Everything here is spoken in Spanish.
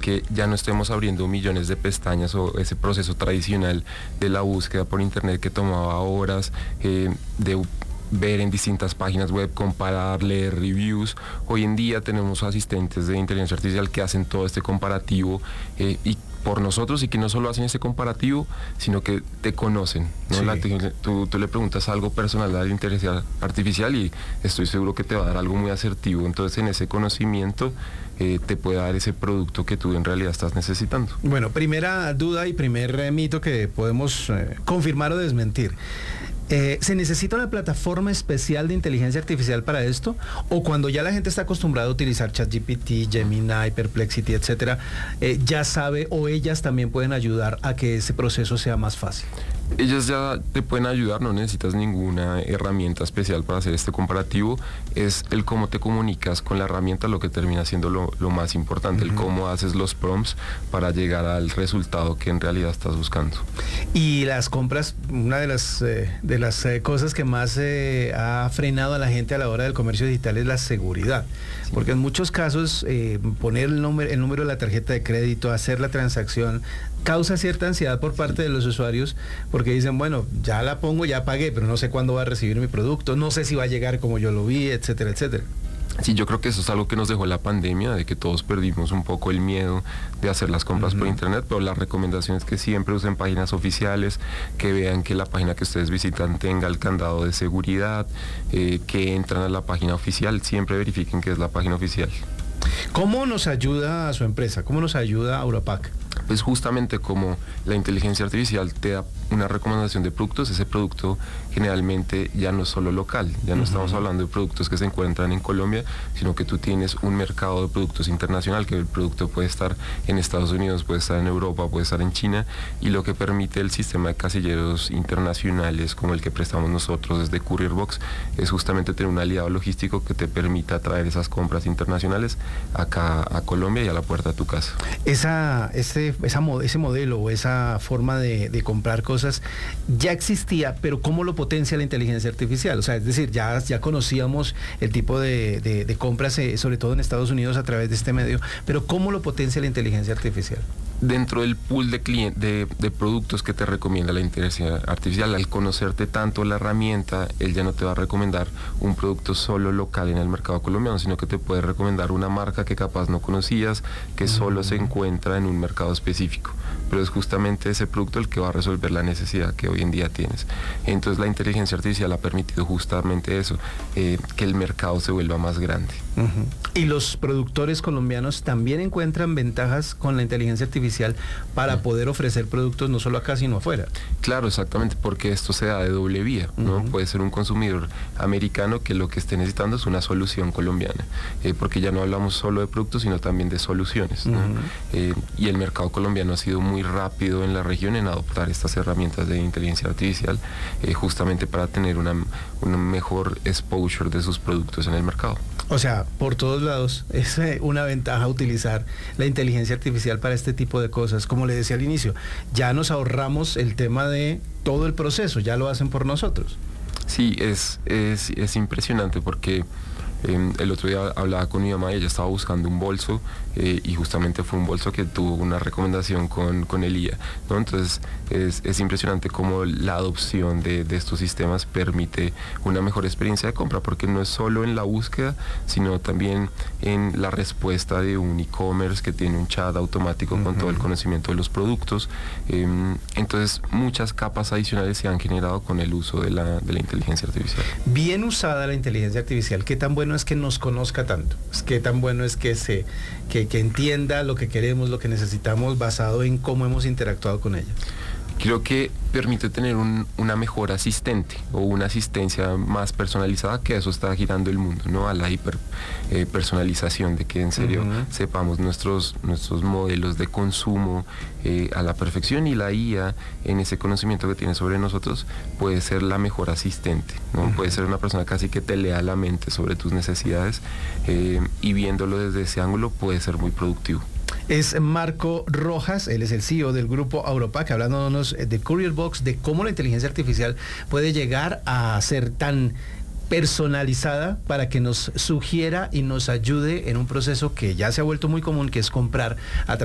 que ya no estemos abriendo millones de pestañas o ese proceso tradicional de la búsqueda por internet que tomaba horas, de ver en distintas páginas web, comparar, leer reviews. Hoy en día tenemos asistentes de inteligencia artificial que hacen todo este comparativo y por nosotros, y que no solo hacen ese comparativo, sino que te conocen, ¿no? Sí. Tú le preguntas algo personal a la inteligencia artificial y estoy seguro que te va a dar algo muy asertivo. Entonces, en ese conocimiento te puede dar ese producto que tú en realidad estás necesitando. Bueno, primera duda y primer mito que podemos confirmar o desmentir. ¿Se necesita una plataforma especial de inteligencia artificial para esto? ¿O cuando ya la gente está acostumbrada a utilizar ChatGPT, Gemini, Perplexity, etcétera, ya sabe, o ellas también pueden ayudar a que ese proceso sea más fácil? Ellas ya te pueden ayudar, no necesitas ninguna herramienta especial para hacer este comparativo. Es el cómo te comunicas con la herramienta lo que termina siendo lo más importante, el cómo haces los prompts para llegar al resultado que en realidad estás buscando. Y las compras, una de las cosas que más ha frenado a la gente a la hora del comercio digital es la seguridad. Sí. Porque en muchos casos poner el número de la tarjeta de crédito, hacer la transacción, causa cierta ansiedad por parte de los usuarios, porque dicen, bueno, ya la pongo, ya pagué, pero no sé cuándo va a recibir mi producto, no sé si va a llegar como yo lo vi, etcétera, etcétera. Sí, yo creo que eso es algo que nos dejó la pandemia, de que todos perdimos un poco el miedo de hacer las compras por internet, pero la recomendación es que siempre usen páginas oficiales, que vean que la página que ustedes visitan tenga el candado de seguridad, que entran a la página oficial, siempre verifiquen que es la página oficial. ¿Cómo nos ayuda a su empresa? ¿Cómo nos ayuda a Auropac? Pues justamente como la inteligencia artificial te da una recomendación de productos, ese producto generalmente ya no es solo local, ya no estamos hablando de productos que se encuentran en Colombia, sino que tú tienes un mercado de productos internacional, que el producto puede estar en Estados Unidos, puede estar en Europa, puede estar en China, y lo que permite el sistema de casilleros internacionales como el que prestamos nosotros desde Courier Box es justamente tener un aliado logístico que te permita traer esas compras internacionales acá a Colombia y a la puerta de tu casa. Ese modelo o esa forma de comprar cosas ya existía, pero ¿cómo lo potencia la inteligencia artificial? O sea, es decir, ya conocíamos el tipo de compras, sobre todo en Estados Unidos a través de este medio, pero ¿cómo lo potencia la inteligencia artificial? Dentro del pool de productos que te recomienda la inteligencia artificial, al conocerte tanto la herramienta, él ya no te va a recomendar un producto solo local en el mercado colombiano, sino que te puede recomendar una marca que capaz no conocías, que solo se encuentra en un mercado específico. Pero es justamente ese producto el que va a resolver la necesidad que hoy en día tienes. Entonces la inteligencia artificial ha permitido justamente eso, que el mercado se vuelva más grande. ¿Y los productores colombianos también encuentran ventajas con la inteligencia artificial para poder ofrecer productos no solo acá, sino afuera? Claro, exactamente, porque esto se da de doble vía, ¿no? Puede ser un consumidor americano que lo que esté necesitando es una solución colombiana, porque ya no hablamos solo de productos, sino también de soluciones, ¿no? Y el mercado colombiano ha sido muy rápido en la región en adoptar estas herramientas de inteligencia artificial, justamente para tener una mejor exposure de sus productos en el mercado. O sea, por todos lados es una ventaja utilizar la inteligencia artificial para este tipo de cosas. Como le decía al inicio, ya nos ahorramos el tema de todo el proceso, ya lo hacen por nosotros. Sí, es impresionante porque el otro día hablaba con mi mamá y ella estaba buscando un bolso y justamente fue un bolso que tuvo una recomendación con el IA, ¿no? Entonces es impresionante cómo la adopción de estos sistemas permite una mejor experiencia de compra, porque no es solo en la búsqueda, sino también en la respuesta de un e-commerce que tiene un chat automático con todo el conocimiento de los productos. Entonces muchas capas adicionales se han generado con el uso de la inteligencia artificial. Bien usada la inteligencia artificial, ¿qué tan bueno es que nos conozca tanto? ¿Qué tan bueno es que entienda lo que queremos, lo que necesitamos, basado en cómo hemos interactuado con ella? Creo que permite tener una mejor asistente o una asistencia más personalizada, que eso está girando el mundo, ¿no? A la personalización, de que en serio sepamos nuestros modelos de consumo a la perfección, y la IA en ese conocimiento que tiene sobre nosotros puede ser la mejor asistente, ¿no? Puede ser una persona casi que te lea la mente sobre tus necesidades, y viéndolo desde ese ángulo puede ser muy productivo. Es Marco Rojas, él es el CEO del grupo Auropac, hablándonos de Courier Box, de cómo la inteligencia artificial puede llegar a ser tan personalizada para que nos sugiera y nos ayude en un proceso que ya se ha vuelto muy común, que es comprar a través